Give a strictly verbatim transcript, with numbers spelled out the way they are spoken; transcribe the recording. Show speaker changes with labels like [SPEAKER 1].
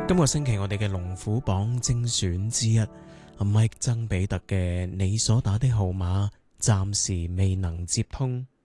[SPEAKER 1] 今個星期我哋嘅龍虎榜精選之一，阿 Mike 曾比特嘅你所打的號碼暫時未能接通。